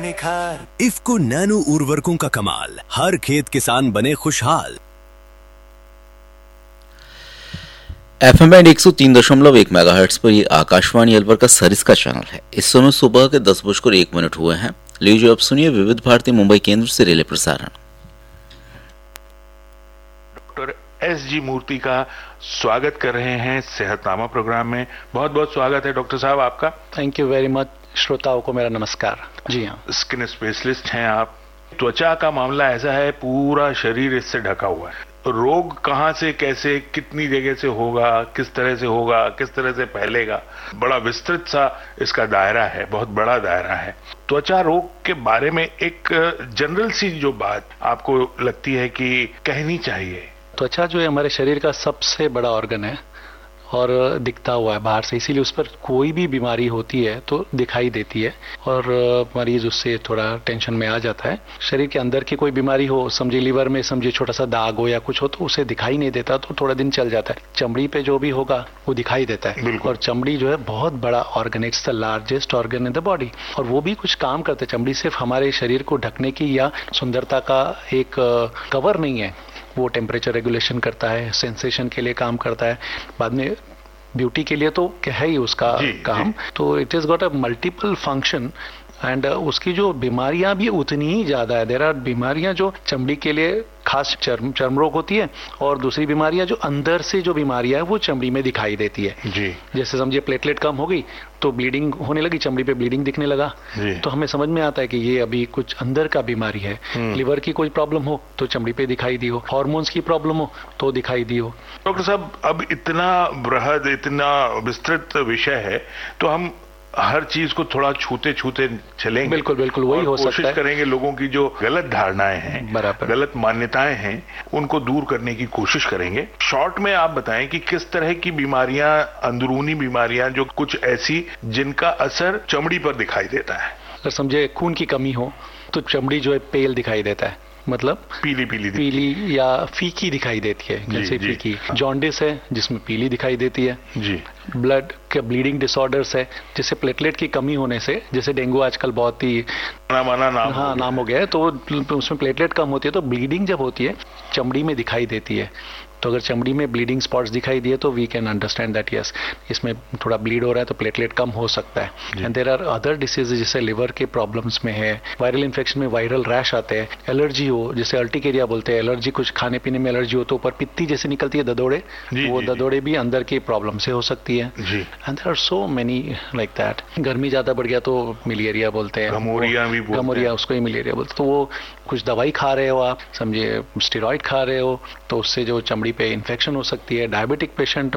निखार इफ्को नैनो उर्वरकों का कमाल, हर खेत किसान बने खुशहाल। FM बैंड 103.1 मेगाहर्ट्ज पर ये आकाशवाणी अलवर का सरिस का चैनल है। इस समय सुबह के 10:01 हुए हैं। लीजिए अब सुनिए विविध भारती मुंबई केंद्र से रिले प्रसारण। Doctor S.G. मूर्ति का स्वागत कर रहे हैं सेहतनामा प्रोग्राम में। बहुत बहुत स्वागत है डॉक्टर साहब आपका। Thank you very much. श्रोताओं को मेरा नमस्कार। जी हाँ, स्किन स्पेशलिस्ट हैं आप। त्वचा का मामला ऐसा है, पूरा शरीर इससे ढका हुआ है। रोग कहाँ से, कैसे, कितनी जगह से होगा, किस तरह से होगा, किस तरह से फैलेगा, बड़ा विस्तृत सा इसका दायरा है, बहुत बड़ा दायरा है। त्वचा रोग के बारे में एक जनरल सी जो बात आपको लगती है कि कहनी चाहिए। त्वचा जो है हमारे शरीर का सबसे बड़ा ऑर्गन है और दिखता हुआ है बाहर से, इसीलिए उस पर कोई भी बीमारी होती है तो दिखाई देती है और मरीज उससे थोड़ा टेंशन में आ जाता है। शरीर के अंदर की कोई बीमारी हो, समझिए लीवर में समझिए छोटा सा दाग हो या कुछ हो, तो उसे दिखाई नहीं देता, तो थोड़ा दिन चल जाता है। चमड़ी पे जो भी होगा वो दिखाई देता है। और चमड़ी जो है बहुत बड़ा organ, it's the largest organ in the body, और वो भी कुछ काम करता है। चमड़ी सिर्फ हमारे शरीर को ढकने की या सुंदरता का एक कवर नहीं है, वो टेम्परेचर रेगुलेशन करता है, सेंसेशन के लिए काम करता है, बाद में ब्यूटी के लिए तो क्या है ही उसका काम। तो it is got a multiple function and उसकी जो बीमारियां भी उतनी ही ज्यादा है। देयर आर बीमारियां जो चमड़ी के लिए खास चर्म रोग होती है, और दूसरी बीमारियां जो अंदर से जो बीमारियां है वो चमड़ी में दिखाई देती है। जी, जैसे समझिए प्लेटलेट कम हो गई तो ब्लीडिंग होने लगी, चमड़ी पे ब्लीडिंग दिखने लगा, तो हमें समझ में आता है कि ये अभी कुछ अंदर का बीमारी है। लिवर की कोई प्रॉब्लम हो तो चमड़ी पे दिखाई दी हो, हार्मोन्स की प्रॉब्लम हो तो दिखाई दी हो। डॉक्टर साहब, अब इतना बृहद, इतना विस्तृत विषय है, तो हम हर चीज को थोड़ा छूते छूते चलेंगे। बिल्कुल बिल्कुल, वही हो सकता है। कोशिश करेंगे लोगों की जो गलत धारणाएं हैं, गलत मान्यताएं हैं, उनको दूर करने की कोशिश करेंगे। शॉर्ट में आप बताएं कि किस तरह की बीमारियां, अंदरूनी बीमारियां जो कुछ ऐसी जिनका असर चमड़ी पर दिखाई देता है। अगर समझे खून की कमी हो तो चमड़ी जो है पेल दिखाई देता है, मतलब पीली या फीकी दिखाई देती है। जैसे फीकी जॉन्डिस है जिसमें पीली दिखाई देती है। जी, ब्लड के ब्लीडिंग डिसऑर्डर्स है, जैसे प्लेटलेट की कमी होने से, जैसे डेंगू आजकल बहुत ही नाम हो गया है, तो उसमें प्लेटलेट कम होती है तो ब्लीडिंग जब होती है चमड़ी में दिखाई देती है। तो अगर चमड़ी में ब्लीडिंग स्पॉट्स दिखाई दिए तो we can understand that yes, इसमें थोड़ा ब्लीड हो रहा है तो प्लेटलेट कम हो सकता है। And there are other diseases, जैसे लिवर के प्रॉब्लम्स में है, वायरल इन्फेक्शन में वायरल रैश आते हैं, एलर्जी हो, जैसे अर्टिकेरिया बोलते हैं, एलर्जी कुछ खाने पीने में एलर्जी हो तो ऊपर पित्ती जैसे निकलती है ददोड़े, वो ददोड़े भी अंदर की प्रॉब्लम से हो सकती है। And there are so many like that. गर्मी ज्यादा बढ़ गया तो मलेरिया बोलते हैं, गमोरिया उसको ही मलेरिया बोलते हैं। तो वो कुछ दवाई खा रहे हो आप, समझिए स्टेरॉइड खा रहे हो, तो उससे जो चमड़ी पे इन्फेक्शन हो सकती है। Diabetic patient